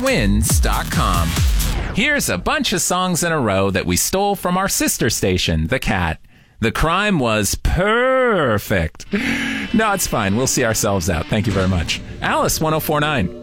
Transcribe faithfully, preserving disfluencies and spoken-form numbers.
twins dot com. Here's a bunch of songs in a row that we stole from our sister station, The Cat. The crime was perfect. No, it's fine. We'll see ourselves out. Thank you very much. Alice, one oh four point nine.